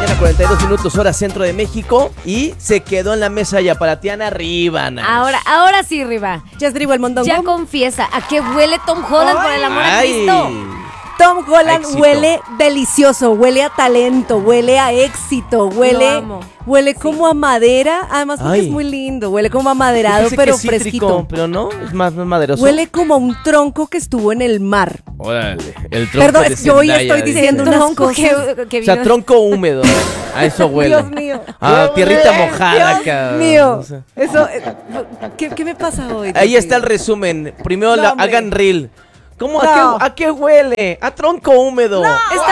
mañana, 42 minutos, hora centro de México. Y se quedó en la mesa Yapalatiana Riva, Nash. Ahora sí, Riva. ¿Ya escribo el mondongo? Ya confiesa. ¿A qué huele Tom Holland, por el amor a Cristo? Tom Holland Éxito. huele delicioso, huele a talento, huele a éxito, huele como a madera, además porque es muy lindo, huele como a maderado, pero fresquito. Pero no, es más maderoso. Huele como a un tronco que estuvo en el mar. Órale, el tronco Perdón, de yo hoy Zendaya, estoy diciendo dice. unas cosas. O sea, tronco húmedo. A eso huele. Dios mío. Ah, tierrita mojada, Dios cabrón. mío. O sea. Eso, ¿qué me pasa hoy? Ahí está el resumen. Primero No, hombre. hagan reel. ¿Cómo? No. ¿A qué huele? A tronco húmedo.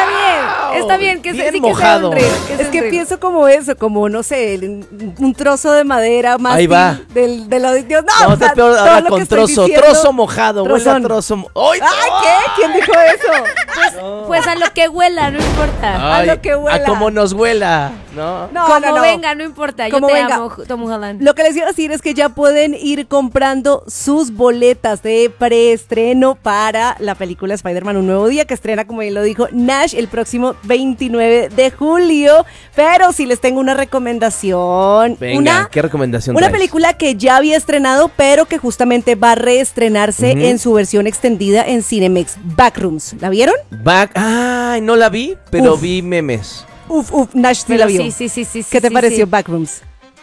Está bien, que Bien sí mojado. que sea un reel, Es que pienso como eso, como, no sé, un trozo de madera más Ahí va. de lo de Dios. No, o sea, está peor todo ahora lo que con estoy trozo. diciendo. Trozo mojado. Huele a Trozón. trozo. ¡Ay! ¡Ay, qué! ¿Quién dijo eso? Pues a lo que huela, no importa. Ay, a lo que huela. A como nos huela, ¿no? Como venga, no importa. Yo Como te venga. amo, Tom Holland. Lo que les iba a decir es que ya pueden ir comprando sus boletas de preestreno para la película Spider-Man Un Nuevo Día, que estrena, como bien lo dijo Nash, el próximo 29 de julio. Pero sí les tengo una recomendación. Venga, ¿qué recomendación Una traes? película que ya había estrenado, pero que justamente va a reestrenarse en su versión extendida en Cinemex. Backrooms. ¿La vieron? Ay, no la vi, pero Uf. vi memes. Nash sí Pero la vio. sí. ¿Qué te sí, pareció sí. Backrooms?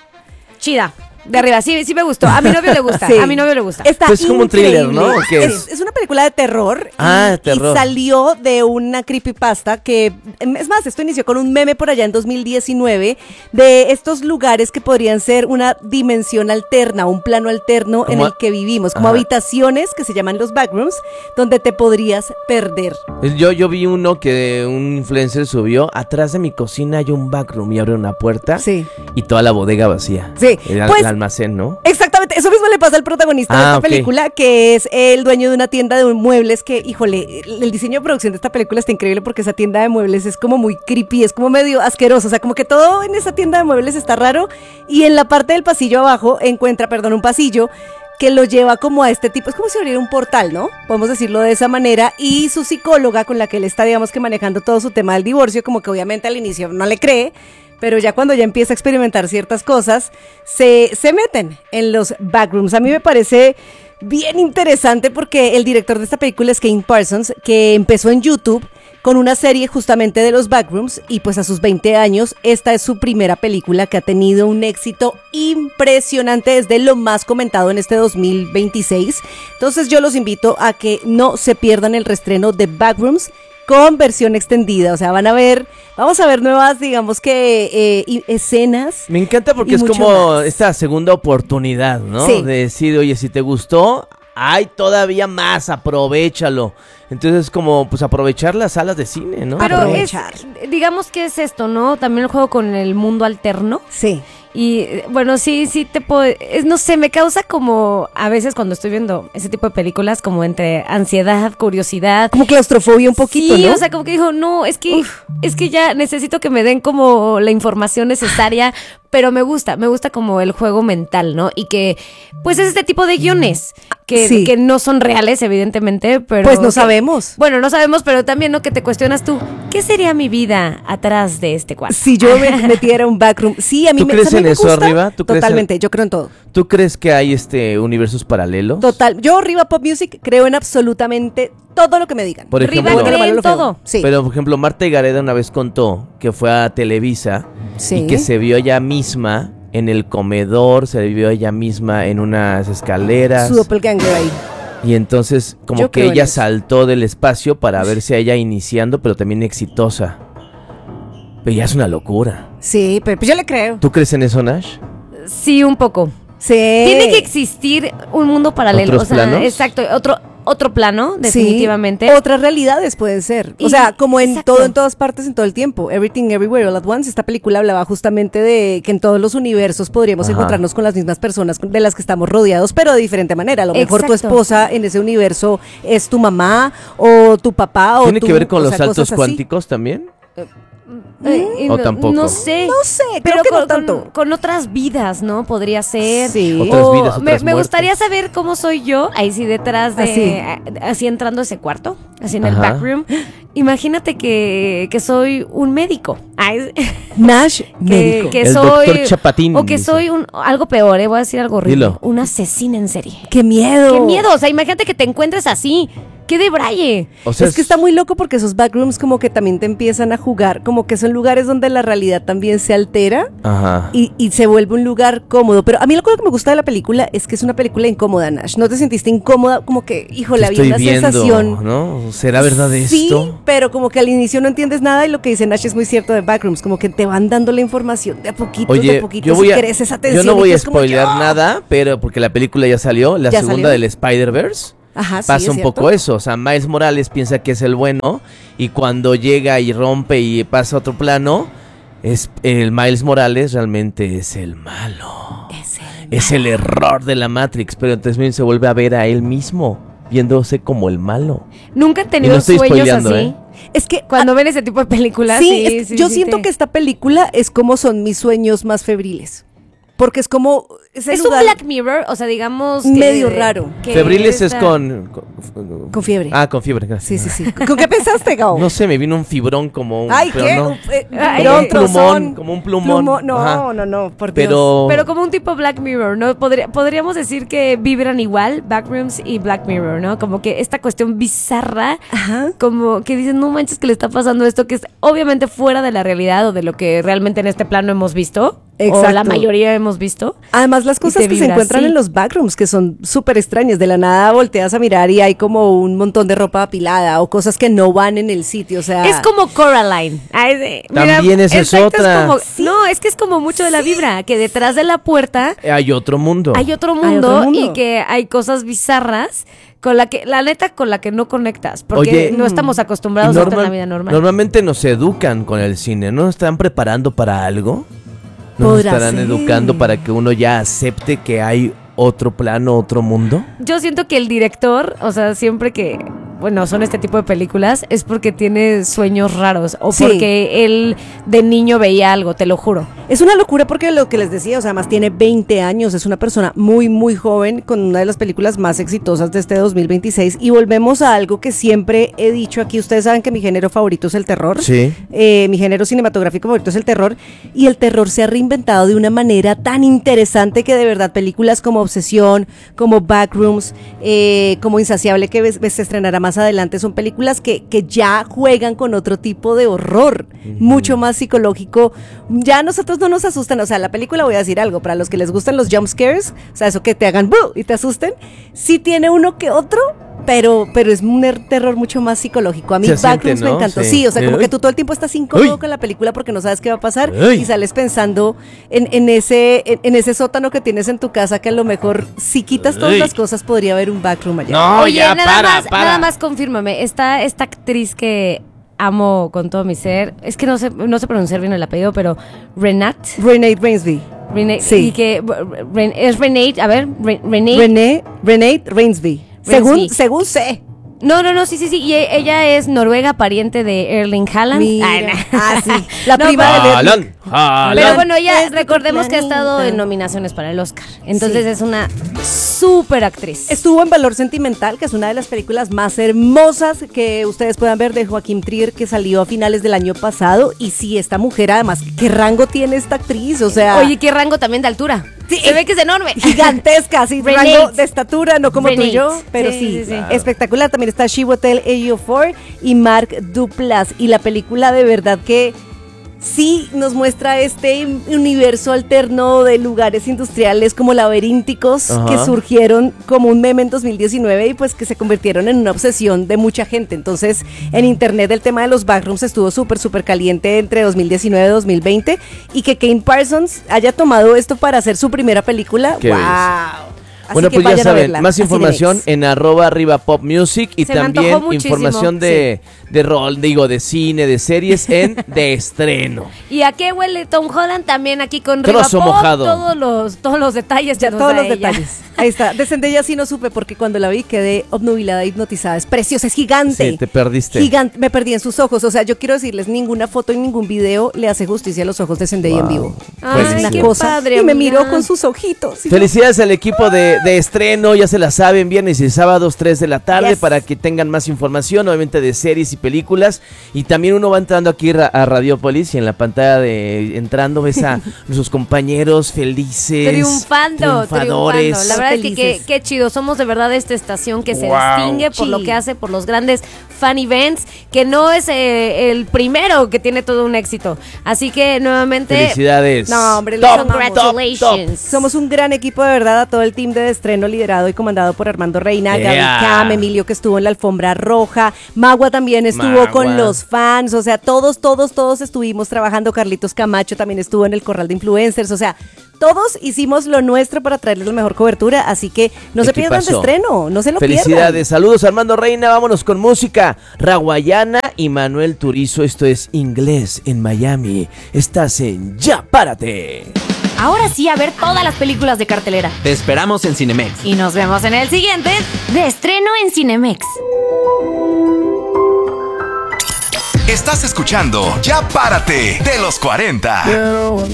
Chida. De arriba, sí me gustó. A mi novio le gusta. Sí. A mi novio le gusta. Está Pues es como un thriller, increíble. ¿no? ¿O qué es? Es una película de terror. Ah, terror. Y salió de una creepypasta que, es más, esto inició con un meme por allá en 2019 de estos lugares que podrían ser una dimensión alterna, un plano alterno en Como el que vivimos, como Ajá. habitaciones que se llaman los backrooms, donde te podrías perder. Yo vi uno que un influencer subió. Atrás de mi cocina hay un backroom y abre una puerta. Sí. Y toda la bodega vacía. Sí, El pues- almacén, ¿no? Exactamente, eso mismo le pasa al protagonista de esta ok. película, que es el dueño de una tienda de muebles que, híjole, el diseño de producción de esta película está increíble porque esa tienda de muebles es como muy creepy, es como medio asqueroso, o sea, como que todo en esa tienda de muebles está raro y en la parte del pasillo abajo encuentra, un pasillo que lo lleva como a este tipo, es como si abriera un portal, ¿no? Podemos decirlo de esa manera, y su psicóloga con la que él está, digamos que manejando todo su tema del divorcio, como que obviamente al inicio no le cree, pero ya cuando ya empieza a experimentar ciertas cosas, se meten en los backrooms. A mí me parece bien interesante porque el director de esta película es Kane Parsons, que empezó en YouTube con una serie justamente de los backrooms y pues a sus 20 años esta es su primera película que ha tenido un éxito impresionante, es de lo más comentado en este 2026. Entonces yo los invito a que no se pierdan el reestreno de Backrooms con versión extendida, o sea, vamos a ver nuevas, digamos que escenas. Me encanta porque Y es mucho como más. esta segunda oportunidad, ¿no? Sí. De decir, oye, si te gustó, hay todavía más, aprovéchalo. Entonces, como, pues, aprovechar las salas de cine, ¿no? Pero aprovechar. digamos que es esto, ¿no? También el juego con el mundo alterno. Sí. Y bueno, sí te puedo... no sé, me causa como a veces cuando estoy viendo ese tipo de películas como entre ansiedad, curiosidad. Como claustrofobia un poquito, Sí, ¿no? o sea, como que dijo, no, es que ya necesito que me den como la información necesaria, pero me gusta como el juego mental, ¿no? Y que, pues es este tipo de guiones que, Sí. que no son reales, evidentemente, pero... Pues no que- sabemos. Bueno, no sabemos, pero también, ¿no? Que te cuestionas tú, ¿qué sería mi vida atrás de este cuarto? Si yo me metiera un backroom, sí, a mí ¿Tú crees a mí en me eso, gusta. Arriba? ¿Tú crees en- Totalmente, yo creo en todo. ¿Tú crees que hay universos paralelos? Total, yo Riva Pop Music creo en absolutamente todo lo que me digan. Por Riva ejemplo, cree en lo feo. todo. Sí. Pero, por ejemplo, Marta Gareda una vez contó que fue a Televisa Sí. y que se vio ella misma en el comedor, se vio ella misma en unas escaleras. Su doppelganger ahí. Y entonces, como Yo que creo en ella eso. saltó del espacio para verse a ella iniciando, pero también exitosa. Pero ya es una locura. Sí, pero pues yo le creo. ¿Tú crees en eso, Nash? Sí, un poco. Sí. Tiene que existir un mundo paralelo. ¿Otros o sea, planos? exacto, otro plano, Sí. definitivamente. Otras realidades pueden ser. O Y- sea, como en exacto. todo, en todas partes, en todo el tiempo. Everything, Everywhere, All at Once. Esta película hablaba justamente de que en todos los universos podríamos Ajá. encontrarnos con las mismas personas de las que estamos rodeados, pero de diferente manera. A lo mejor tu Exacto. esposa en ese universo es tu mamá o tu papá o ¿Tiene tú, que ver con o los sea, saltos cosas así. cuánticos también? Y ¿O tampoco? No sé. No sé, Pero creo que con, no tanto. con otras vidas, ¿no? Podría ser. Sí. Otras O vidas, otras me muertes. gustaría saber cómo soy yo, ahí sí detrás de... Así entrando a ese cuarto, así en el Ajá. backroom. Imagínate que soy un médico. Ay, Nash, médico. que El soy doctor Chapatín, o que dice. soy algo peor, voy a decir algo horrible. Dilo. Un asesino en serie. ¡Qué miedo! ¡Qué miedo! O sea, imagínate que te encuentres así. ¡Qué de braille! O sea, Es que está muy loco porque esos backrooms como que también te empiezan a jugar, como que son lugares donde la realidad también se altera Ajá. y se vuelve un lugar cómodo. Pero a mí lo que me gusta de la película es que es una película incómoda, Nash. ¿No te sentiste incómoda? Como que, híjole, ¿Qué había estoy una viendo, sensación... ¿no? ¿Será verdad Sí, esto? pero como que al inicio no entiendes nada y lo que dice Nash es muy cierto de backrooms, como que te van dando la información de a poquitos, Oye, yo voy creces yo atención. no y voy tú a es como, spoilear ¡ah! nada, pero porque la película ya salió, la ¿Ya segunda salió? del Spider-Verse. Ajá, sí, Pasa es un cierto. poco eso, o sea, Miles Morales piensa que es el bueno y cuando llega y rompe y pasa a otro plano, el Miles Morales realmente es el malo. Es el error de la Matrix, pero entonces bien se vuelve a ver a él mismo, viéndose como el malo. Nunca he Y tenido no estoy sueños spoileando, así. ¿eh? Es que Cuando ven ese tipo de películas. sí, es que yo siento que esta película es como son mis sueños más febriles. Porque es como ese es lugar un Black Mirror, o sea, digamos que medio raro. que Febriles es esta- con con fiebre. Ah, con fiebre, gracias. Sí, sí, sí. ¿Con qué pensaste, Gao? No sé, me vino un fibrón como un... Ay, pero ¿qué? no. Ay, Fibrón, un plumón, trozón. como un plumón. No, Ajá. no, por Dios. Pero como un tipo Black Mirror, ¿no? Podríamos decir que vibran igual Backrooms y Black Mirror, ¿no? Como que esta cuestión bizarra, Ajá. como que dicen, no manches que le está pasando esto, que es obviamente fuera de la realidad o de lo que realmente en este plano hemos visto. O Exacto. la mayoría hemos visto. Además, las cosas te que se vibra encuentran así. en los backrooms, que son súper extrañas, de la nada volteas a mirar y hay como un montón de ropa apilada o cosas que no van en el sitio, o sea... Es como Coraline. También esa es exacto, otra. como- no, es que es como mucho de la vibra, que detrás de la puerta Hay otro mundo. hay otro Hay mundo, otro mundo. y que hay cosas bizarras con la que, la neta, con la que no conectas, porque Oye, no estamos acostumbrados Y a esto en la vida normal. Normalmente nos educan con el cine, ¿no? ¿Nos están preparando para algo? ¿Nos Podrá estarán ser. educando para que uno ya acepte que hay otro plano, otro mundo? Yo siento que el director, o sea, siempre que, bueno, son este tipo de películas, es porque tiene sueños raros o Sí. porque él de niño veía algo, te lo juro. Es una locura porque lo que les decía, o sea, además tiene 20 años, es una persona muy, muy joven con una de las películas más exitosas de este 2026 y volvemos a algo que siempre he dicho aquí, ustedes saben que mi género favorito es el terror. Sí. Mi género cinematográfico favorito es el terror y el terror se ha reinventado de una manera tan interesante que de verdad películas como Obsesión, como Backrooms, como Insaciable que se estrenará más adelante son películas que ya juegan con otro tipo de horror, mucho más psicológico. Ya a nosotros no nos asustan, o sea, la película, voy a decir algo, para los que les gustan los jump scares, o sea, eso que te hagan ¡buh! Y te asusten, sí tiene uno que otro, pero es un terror mucho más psicológico. A mí Se siente, Backrooms me ¿no? encantó. Sí. Sí, o sea, como Uy. que tú todo el tiempo estás incómodo Uy. con la película porque no sabes qué va a pasar Uy. y sales pensando en ese sótano que tienes en tu casa que a lo mejor si quitas todas Uy. las cosas podría haber un backroom allá. No, Oye, ya, nada para. más confírmame, está esta actriz que amo con todo mi ser, es que no sé pronunciar bien el apellido, pero Renate, Renee Rainsby. Sí. y que es Renate, a ver, Renate. Renee Rainsby. Según sé. No, sí, y ella es noruega, pariente de Erling Haaland. Mira. Ay, no. Ah, sí. La No, prima pero- de Erling. Haaland, Haaland. Pero bueno, ella, Es de tu recordemos que ha estado planeta. en nominaciones para el Oscar. Entonces Sí. es una súper actriz. Estuvo en Valor Sentimental, que es una de las películas más hermosas que ustedes puedan ver de Joaquín Trier, que salió a finales del año pasado. Y sí, esta mujer, además, ¿qué rango tiene esta actriz? O sea, Oye, qué rango también de altura. Sí. Se ve que es enorme. gigantesca, así, Renate. rango de estatura, no como tú y yo, Renate. pero Sí, sí, sí, sí. espectacular. También está Chiwetel Ejiofor y Mark Duplass. Y la película de verdad que sí nos muestra este universo alterno de lugares industriales como laberínticos Ajá. que surgieron como un meme en 2019 y pues que se convirtieron en una obsesión de mucha gente. Entonces, en internet el tema de los backrooms estuvo súper caliente entre 2019 y 2020 y que Kane Parsons haya tomado esto para hacer su primera película. Qué ¡Wow! belleza. Así Bueno, que pues ya vayan a saben, verla, más a información Cinemex. en @arribapopmusic y Se me también antojó muchísimo, información de rol, de cine, de series en De Estreno. ¿Y a qué huele Tom Holland? También aquí con Trozo Riva Pop, mojado. todos los detalles Ya que nos todos da los ella. detalles. Ahí está. De Zendaya sí no supe porque cuando la vi quedé obnubilada, hipnotizada. Es preciosa, es gigante. Sí, te perdiste. Gigante. Me perdí en sus ojos. O sea, yo quiero decirles, ninguna foto y ningún video le hace justicia a los ojos de Zendaya en vivo. Ay, Es una qué cosa. padre, y me amiga. miró con sus ojitos. Y Felicidades al equipo de estreno, ya se la saben, viernes y sábados 3 de la tarde Yes. para que tengan más información, obviamente de series y películas. Y también uno va entrando aquí a Radiopolis y en la pantalla de entrando ves a nuestros compañeros felices, Triunfando. triunfadores. La verdad es que Felices. qué chido. Somos de verdad esta estación que se Wow. distingue por lo Sí. que hace, por los grandes fan events, que no es el primero que tiene todo un éxito. Así que nuevamente, Felicidades. No, hombre, los Top, amamos. congratulations. somos un gran equipo de verdad, a todo el team de estreno liderado y comandado por Armando Reina, Yeah. Gaby Cam, Emilio que estuvo en la alfombra roja, Magua también estuvo Magua. con los fans, o sea, todos estuvimos trabajando, Carlitos Camacho también estuvo en el corral de influencers, o sea, todos hicimos lo nuestro para traerles la mejor cobertura, así que no se pierdan de Equipazo. estreno, no se lo pierdan. Felicidades, saludos Armando Reina, vámonos con música. Raguayana y Manuel Turizo, esto es Inglés en Miami. Estás en Ya Párate. ahora sí a ver todas las películas de cartelera. Te esperamos en Cinemex. Y nos vemos en el siguiente de estreno en Cinemex. Estás escuchando Ya Párate de los 40. You know I'm